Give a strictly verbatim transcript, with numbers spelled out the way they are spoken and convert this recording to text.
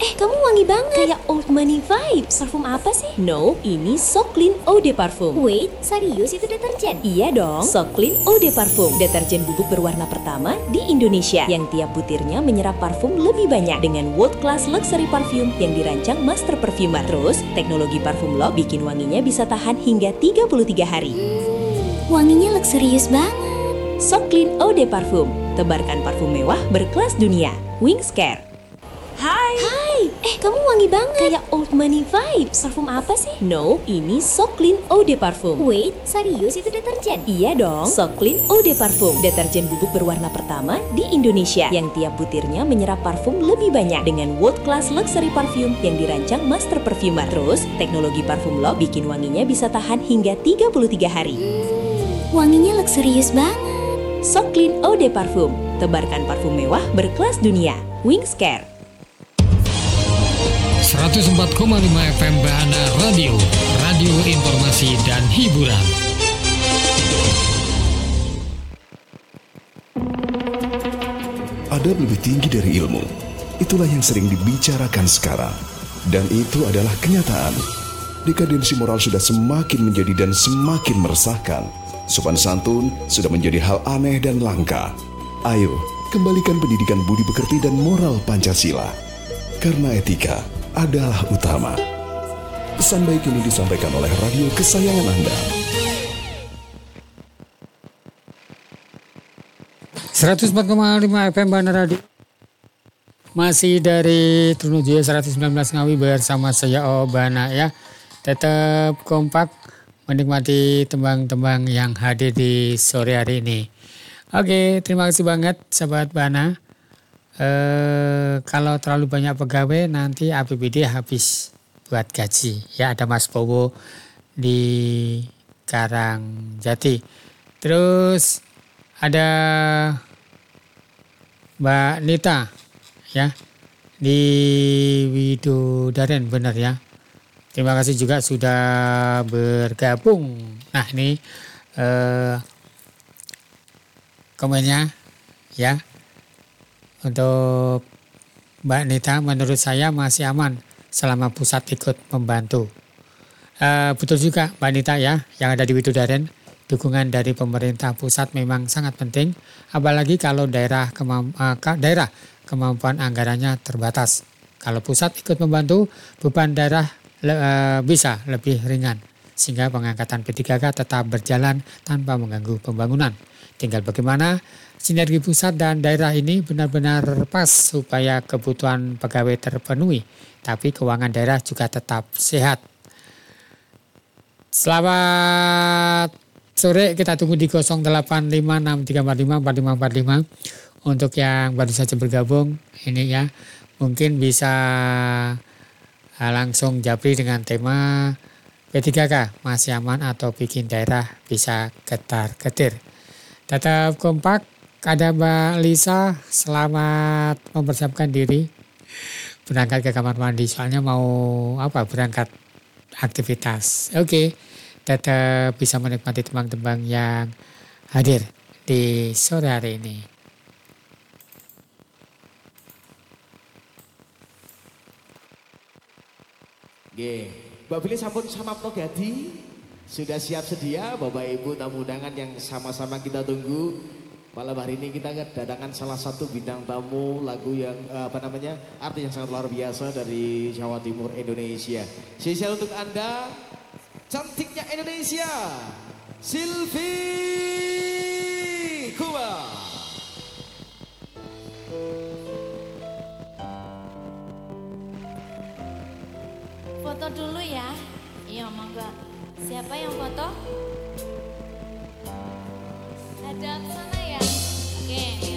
Eh, kamu wangi banget. Kayak old money vibes. Parfum apa sih? No, ini So Clean Eau de Parfum. Wait, serius itu deterjen? Iya dong, So Clean Eau de Parfum. Deterjen bubuk berwarna pertama di Indonesia yang tiap butirnya menyerap parfum lebih banyak dengan world class luxury parfum yang dirancang master perfumer. Terus, teknologi parfum lock bikin wanginya bisa tahan hingga tiga puluh tiga hari. Hmm, wanginya luxurious banget. So Clean Eau de Parfum. Tebarkan parfum mewah berkelas dunia. Wings Care. Hai. Hai. Eh, kamu wangi banget. Kayak old money vibes. Parfum apa sih? No, ini So Clean Eau de Parfum. Wait, serius itu deterjen? Iya dong, So Clean Eau de Parfum. Deterjen bubuk berwarna pertama di Indonesia yang tiap butirnya menyerap parfum lebih banyak dengan world class luxury parfum yang dirancang master perfumer. Terus, teknologi parfum lock bikin wanginya bisa tahan hingga tiga puluh tiga hari. Hmm, wanginya luxurious banget. So Clean Eau de Parfum. Tebarkan parfum mewah berkelas dunia. Wings Care. seratus empat koma lima F M Bahana Radio, radio informasi dan hiburan. Adab lebih tinggi dari ilmu. Itulah yang sering dibicarakan sekarang. Dan itu adalah kenyataan. Dekadensi moral sudah semakin menjadi dan semakin meresahkan. Sopan santun sudah menjadi hal aneh dan langka. Ayo, kembalikan pendidikan budi pekerti dan moral Pancasila. Karena etika adalah utama. Pesan baik ini disampaikan oleh radio kesayangan Anda. seratus empat koma lima F M Bahana Radio. Masih dari Trunojoyo seratus sembilan belas Ngawi bersama saya Obana ya. Tetap kompak menikmati tembang-tembang yang hadir di sore hari ini. Oke, terima kasih banget sahabat Bahana. Eh, kalau terlalu banyak pegawai nanti A P B D habis buat gaji. Ya, ada Mas Bowo di Karangjati. Terus ada Mbak Nita ya di Widodaren, benar ya. Terima kasih juga sudah bergabung. Nah, ini eh, komennya ya. Untuk Mbak Nita, menurut saya masih aman selama pusat ikut membantu. Uh, betul juga Mbak Nita ya, yang ada di Widodaren. Dukungan dari pemerintah pusat memang sangat penting, apalagi kalau daerah, kemamp- uh, daerah kemampuan anggarannya terbatas. Kalau pusat ikut membantu, beban daerah le- uh, bisa lebih ringan, sehingga pengangkatan P tiga K tetap berjalan tanpa mengganggu pembangunan. Tinggal bagaimana sinergi pusat dan daerah ini benar-benar pas supaya kebutuhan pegawai terpenuhi, tapi keuangan daerah juga tetap sehat. Selamat sore, kita tunggu di nol delapan lima enam tiga empat lima empat lima empat lima. Untuk yang baru saja bergabung, ini ya, mungkin bisa langsung japri dengan tema P tiga K, masih aman atau bikin daerah bisa getar-getir. Tetap kompak. Ada Mbak Lisa, selamat mempersiapkan diri berangkat ke kamar mandi, soalnya mau apa berangkat aktivitas. Oke, tetap bisa menikmati tembang-tembang yang hadir di sore hari ini. Oke, Mbak Billy sampun sama Progadi, sudah siap sedia Bapak Ibu tamu undangan yang sama-sama kita tunggu. Malam hari ini kita kedatangan salah satu bintang tamu lagu yang apa namanya artis yang sangat luar biasa dari Jawa Timur Indonesia. Spesial untuk Anda, cantiknya Indonesia, Silvi Kuba. Foto dulu ya. Iya, monggo. Siapa yang foto? Hadap sana ya. Oke.